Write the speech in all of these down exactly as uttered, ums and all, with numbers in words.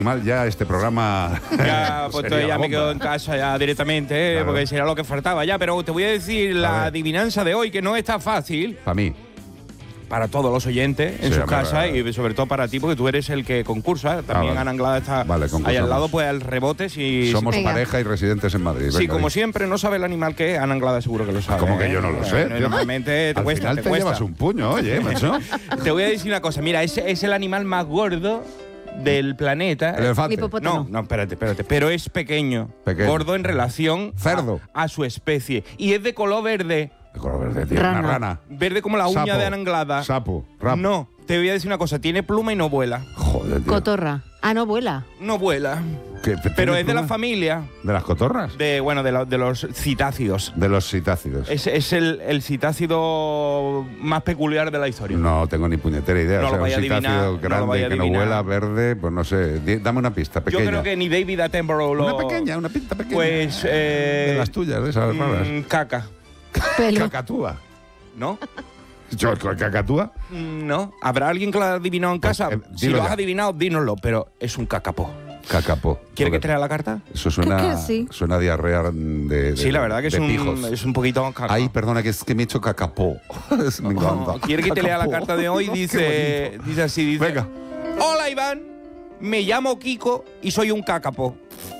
Mal ya este programa. Ya, pues sería ya la me quedo bomba. en casa ya directamente, ¿eh? Claro. Porque será lo que faltaba ya. Pero te voy a decir la ver. adivinanza de hoy, que no está fácil Para mí. para todos los oyentes en Sí, sus hombre, casas vale. y sobre todo para ti, porque tú eres el que concursa. También vale. Ana Anglada está Vale, ahí concursamos. al lado, pues al rebote. Si, Somos Venga. pareja y residentes en Madrid. Sí, Venga, como di. siempre, no sabe el animal que es. Ana Anglada seguro que lo sabe. ¿Cómo que ¿eh? yo no lo sé, Eh, tío? Normalmente te Al cuesta, final te te cuesta. llevas un puño, oye, macho. Te voy a decir una cosa. Mira, es, es el animal más gordo del planeta. El elefante. Hipopótamo. No, no, espérate, espérate. Pero es pequeño. Pequeño. Gordo en relación Cerdo. A, a su especie. Y es de color verde. De color verde, tío. Rana. Una rana. Verde como la uña Sapo. de Ana Anglada. Sapo. Rap. No, te voy a decir una cosa. Tiene pluma y no vuela. Joder, tío. Cotorra. Ah, no vuela. No vuela. ¿Qué, Pero tiene es de la pluma? familia ¿De las cotorras? de, bueno, de, lo- de los citácidos. De los citácidos. Es, es el, el citácido más peculiar de la historia. No tengo ni puñetera idea. No o sea, lo vaya a un citácido adivinar, no lo grande vaya a que no adivinar. vuela, verde, pues no sé. Di- Dame una pista Yo pequeña. creo que ni David Attenborough lo... Una pequeña, una pinta pequeña. Pues... Eh, de las tuyas, de esas raras. mm, caca. Pelo. Cacatúa. ¿No? Yo, ¿cacatúa? Mm, ¿No? ¿Habrá alguien que lo ha adivinado en Pues, casa? eh, si dilo lo has ya. adivinado, dínoslo, pero es un cacapó. Cacapó. ¿Quiere que Joder. te lea la carta? Eso suena, Creo que sí. suena a diarrea de, de Sí, la verdad que es de un, pijos. es un poquito caca. Ay, perdona, que es que me he hecho cacapó. Me encanta. ¿Quiere que te lea la Cacapó. carta de hoy? Qué Dice, bonito. dice así, dice... Venga. Hola, Iván. Me llamo Kiko y soy un cacapó.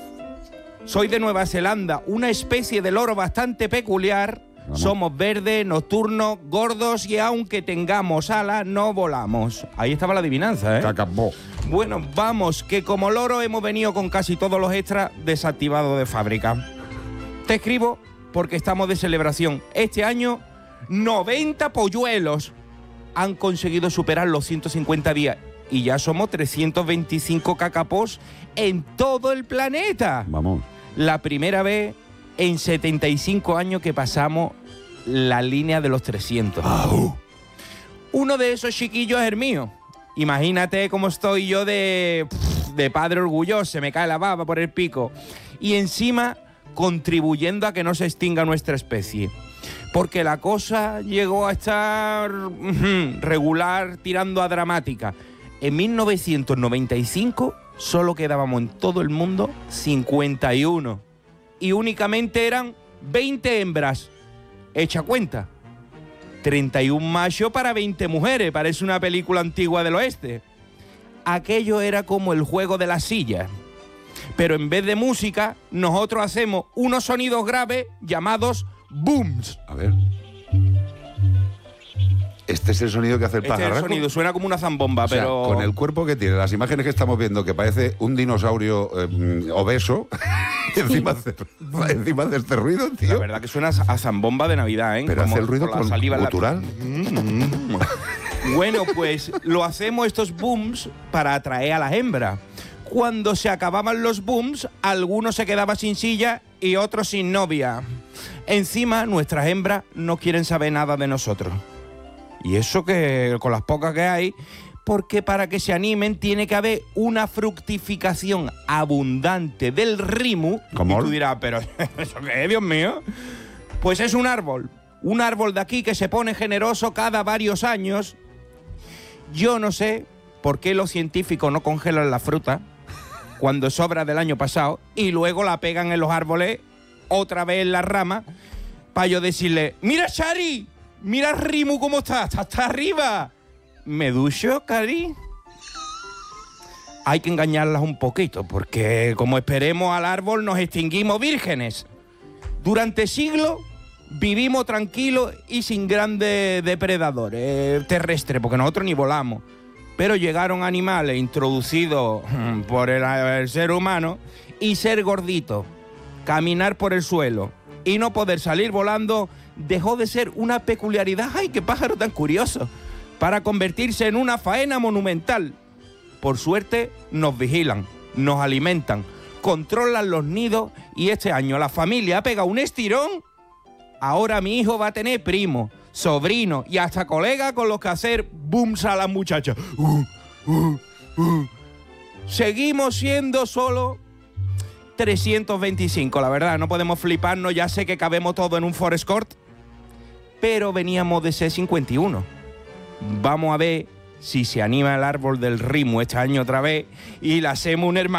Soy de Nueva Zelanda, una especie de loro bastante peculiar. Vamos. Somos verdes, nocturnos, gordos y aunque tengamos alas, no volamos. Ahí estaba la adivinanza, ¿eh? Cacapó. Bueno, vamos, que como loro hemos venido con casi todos los extras desactivados de fábrica. Te escribo porque estamos de celebración. Este año, noventa polluelos han conseguido superar los ciento cincuenta días. Y ya somos trescientos veinticinco cacapós en todo el planeta. Vamos. La primera vez en setenta y cinco años que pasamos la línea de los trescientos. Uno de esos chiquillos es el mío. Imagínate cómo estoy yo de, de padre orgulloso, se me cae la baba por el pico. Y encima contribuyendo a que no se extinga nuestra especie. Porque la cosa llegó a estar ujú, regular, tirando a dramática. En mil novecientos noventa y cinco solo quedábamos en todo el mundo cincuenta y uno. Y únicamente eran veinte hembras. Echa cuenta. treinta y un machos para veinte mujeres. Parece una película antigua del oeste. Aquello era como el juego de las sillas. Pero en vez de música, nosotros hacemos unos sonidos graves llamados booms. A ver. Este es el sonido que hace el Este es el pajarraco. sonido, suena como una zambomba, O sea, pero... con el cuerpo que tiene, las imágenes que estamos viendo, que parece un dinosaurio eh, obeso, y encima, hace, encima hace este ruido, La tío. verdad que suena a zambomba de Navidad, ¿eh? Pero Como hace el ruido con la con- saliva en la- gutural. Bueno, pues lo hacemos estos booms para atraer a las hembras. Cuando se acababan los booms, algunos se quedaban sin silla y otros sin novia. Encima, nuestras hembras no quieren saber nada de nosotros. Y eso que con las pocas que hay, porque para que se animen tiene que haber una fructificación abundante del rimu. ¿Cómo? Y tú dirás, pero ¿eso qué es, Dios mío? Pues es un árbol. Un árbol de aquí que se pone generoso cada varios años. Yo no sé por qué los científicos no congelan la fruta cuando sobra del año pasado y luego la pegan en los árboles otra vez en la rama para yo decirle, mira Chari, mira Rimu cómo está, está hasta arriba. ¿Me ducho, Cari? Hay que engañarlas un poquito porque como esperemos al árbol nos extinguimos vírgenes. Durante siglos vivimos tranquilos y sin grandes depredadores terrestres, porque nosotros ni volamos. Pero llegaron animales introducidos por el, el ser humano y ser gordito, caminar por el suelo y no poder salir volando dejó de ser una peculiaridad. ¡Ay, qué pájaro tan curioso! Para convertirse en una faena monumental. Por suerte nos vigilan, nos alimentan, controlan los nidos y este año la familia ha pegado un estirón. Ahora mi hijo va a tener primo, sobrino y hasta colega con los que hacer booms a las muchachas. Uh, uh, uh. Seguimos siendo solo trescientos veinticinco, la verdad, no podemos fliparnos, ya sé que cabemos todo en un Forest Court, pero veníamos de ser cincuenta y uno. Vamos a ver si se anima el árbol del Rimu este año otra vez y le hacemos un hermano.